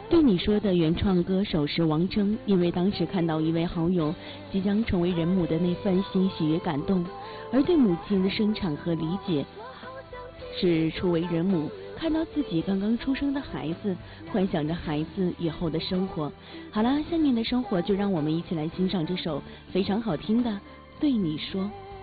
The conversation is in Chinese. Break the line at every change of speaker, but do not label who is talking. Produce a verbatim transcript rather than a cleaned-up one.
对你说的原创歌手是王铮，因为当时看到一位好友即将成为人母的那份欣喜与感动，而对母亲的生产和理解是初为人母，看到自己刚刚出生的孩子，幻想着孩子以后的生活。好啦，下面的生活就让我们一起来欣赏这首非常好听的《对你说》。